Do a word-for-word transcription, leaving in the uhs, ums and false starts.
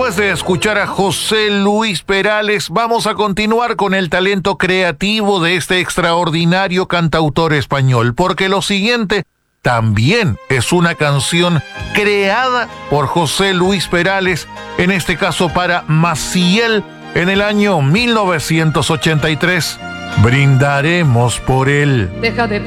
Después de escuchar a José Luis Perales, vamos a continuar con el talento creativo de este extraordinario cantautor español, porque lo siguiente también es una canción creada por José Luis Perales, en este caso para Maciel, en el año mil novecientos ochenta y tres. Brindaremos por él. Deja de